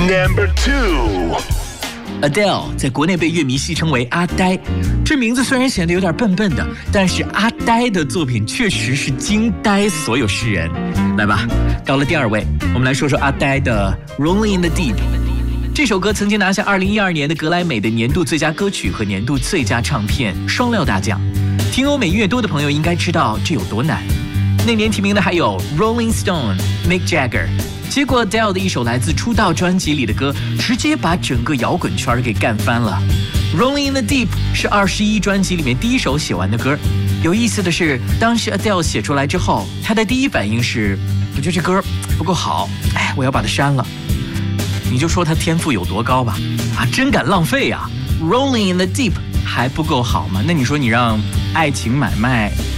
Number 2。 Adele 在国内被乐迷戏称为阿呆，这名字虽然显得有点笨笨的，但是阿呆的作品确实是惊呆所有世人。来吧，到了第2位，我们来说说阿呆的 Rolling in the Deep。这首歌曾经拿下2012年的格莱美的年度最佳歌曲和年度最佳唱片双料大奖。听欧美音乐多的朋友应该知道这有多难。那年提名的还有 Rolling Stone、Mick Jagger。结果 Adele 的一首来自出道专辑里的歌，直接把整个摇滚圈给干翻了。Rolling in the Deep 是21专辑里面第一首写完的歌。有意思的是，当时 Adele 写出来之后，她的第一反应是，我觉得这歌不够好，我要把它删了。你就说她天赋有多高吧，真敢浪费啊 ！Rolling in the Deep 还不够好吗？那你说你让爱情买卖